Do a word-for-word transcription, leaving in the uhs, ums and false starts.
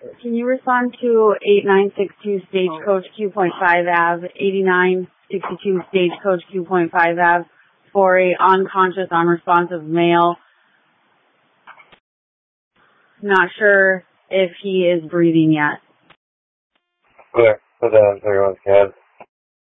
Can you respond to eight nine six two Stagecoach Q point five Ave, eighty-nine sixty-two Stagecoach Q point five Ave for a unconscious, unresponsive male? Not sure if he is breathing yet. Clear. Put that on everyone's cab.